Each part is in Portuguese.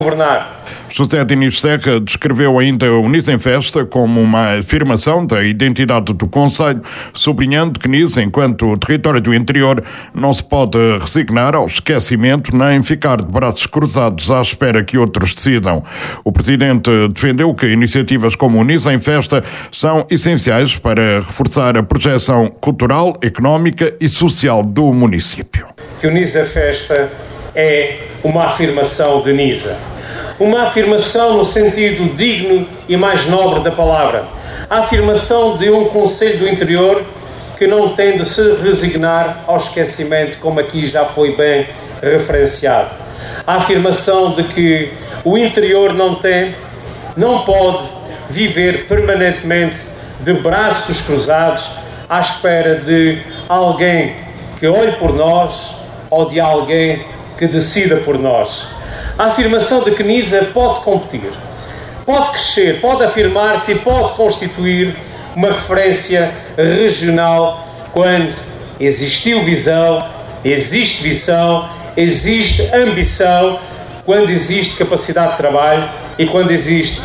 governar. José Diniz Serra descreveu ainda o Niza em Festa como uma afirmação da identidade do concelho, sublinhando que Niza, enquanto território do interior, não se pode resignar ao esquecimento nem ficar de braços cruzados à espera que outros decidam. O presidente defendeu que iniciativas como o Niza em Festa são essenciais para reforçar a projeção cultural, económica e social do município. Que o Niza Festa é uma afirmação de Niza. Uma afirmação no sentido digno e mais nobre da palavra. A afirmação de um concelho do interior que não tem de se resignar ao esquecimento, como aqui já foi bem referenciado. A afirmação de que o interior não pode viver permanentemente de braços cruzados à espera de alguém que olhe por nós ou de alguém que decida por nós. A afirmação de que Niza pode competir, pode crescer, pode afirmar-se e pode constituir uma referência regional quando existiu visão, existe visão, existe ambição, quando existe capacidade de trabalho e quando existe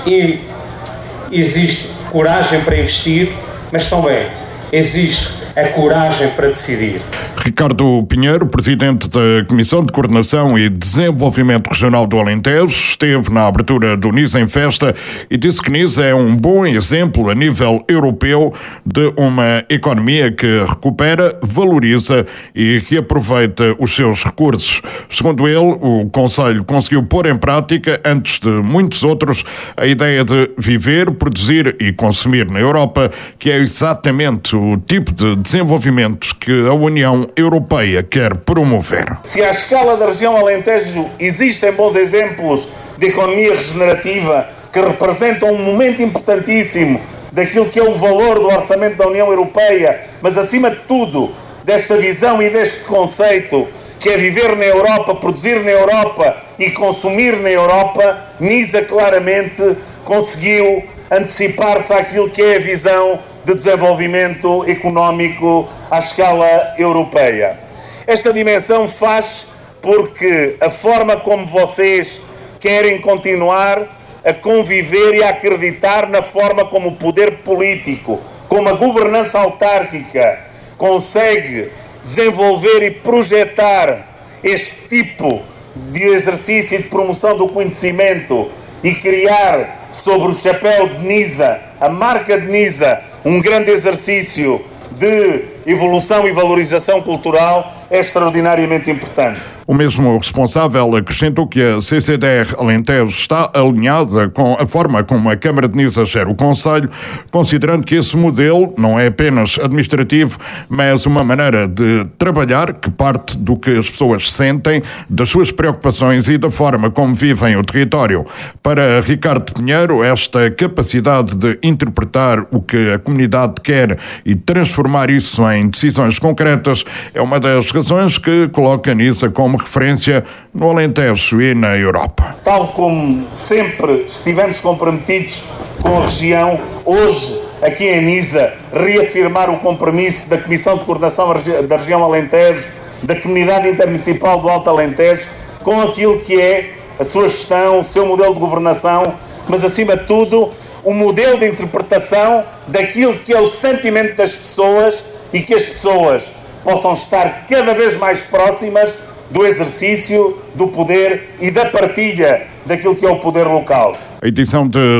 coragem para investir, mas também existe a coragem para decidir. Ricardo Pinheiro, presidente da Comissão de Coordenação e Desenvolvimento Regional do Alentejo, esteve na abertura do Niza em Festa e disse que Niza é um bom exemplo a nível europeu de uma economia que recupera, valoriza e que aproveita os seus recursos. Segundo ele, o concelho conseguiu pôr em prática, antes de muitos outros, a ideia de viver, produzir e consumir na Europa, que é exatamente o tipo de desenvolvimento que a União Europeia quer promover. Se à escala da região Alentejo existem bons exemplos de economia regenerativa que representam um momento importantíssimo daquilo que é o valor do orçamento da União Europeia, mas acima de tudo desta visão e deste conceito que é viver na Europa, produzir na Europa e consumir na Europa, Niza claramente conseguiu antecipar-se àquilo que é a visão de desenvolvimento económico à escala europeia. Esta dimensão faz porque a forma como vocês querem continuar a conviver e a acreditar na forma como o poder político, como a governança autárquica consegue desenvolver e projetar este tipo de exercício de promoção do conhecimento e criar sobre o chapéu de Niza, a marca de Niza, um grande exercício de evolução e valorização cultural é extraordinariamente importante. O mesmo responsável acrescentou que a CCDR Alentejo está alinhada com a forma como a Câmara de Niza gera o concelho, considerando que esse modelo não é apenas administrativo, mas uma maneira de trabalhar que parte do que as pessoas sentem, das suas preocupações e da forma como vivem o território. Para Ricardo Pinheiro, esta capacidade de interpretar o que a comunidade quer e transformar isso em decisões concretas é uma das razões que coloca Niza como referência no Alentejo e na Europa. Tal como sempre estivemos comprometidos com a região, hoje, aqui em Niza, reafirmar o compromisso da Comissão de Coordenação da Região Alentejo, da Comunidade Intermunicipal do Alto Alentejo, com aquilo que é a sua gestão, o seu modelo de governação, mas, acima de tudo, o modelo de interpretação daquilo que é o sentimento das pessoas e que as pessoas possam estar cada vez mais próximas do exercício do poder e da partilha daquilo que é o poder local. A edição de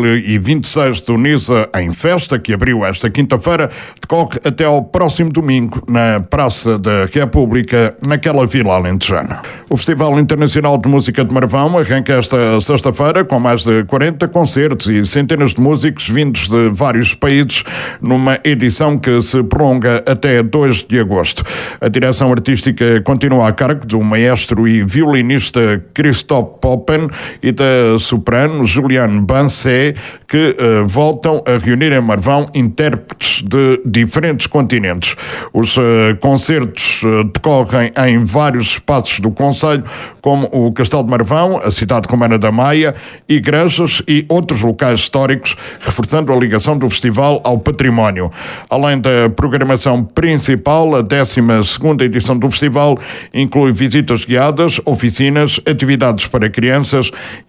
2026 do Niza em Festa, que abriu esta quinta-feira, decorre até ao próximo domingo na Praça da República, naquela vila alentejana. O Festival Internacional de Música de Marvão arranca esta sexta-feira com mais de 40 concertos e centenas de músicos vindos de vários países, numa edição que se prolonga até 2 de agosto. A direção artística continua a cargo do maestro e violinista Christoph Poppen e da soprano Juliano Bancé, que voltam a reunir em Marvão intérpretes de diferentes continentes. Os concertos decorrem em vários espaços do concelho, como o Castelo de Marvão, a cidade romana da Maia, igrejas e outros locais históricos, reforçando a ligação do festival ao património. Além da programação principal, a 12ª edição do festival inclui visitas guiadas, oficinas, atividades para crianças,